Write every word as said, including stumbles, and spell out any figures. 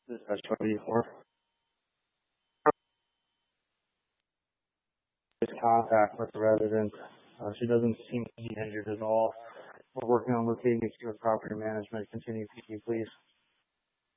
This is twenty-four. Contact with the resident. Uh, she doesn't seem to be injured at all. We're working on locating a secure property management. Continue, P T, please.